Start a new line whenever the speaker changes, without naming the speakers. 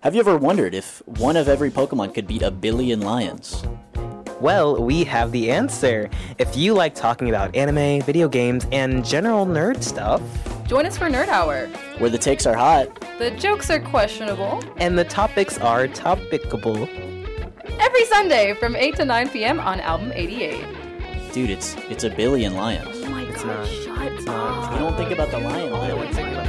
Have you ever wondered if one of every Pokemon could beat a billion lions?
Well, we have the answer. If you like talking about anime, video games, and general nerd stuff,
join us for Nerd Hour,
where the takes are hot,
the jokes are questionable,
and the topics are topicable.
Every Sunday from 8 to 9 p.m. on Album 88.
Dude, it's a billion lions.
Oh my god,
not.
shut up.
You don't think about the lion.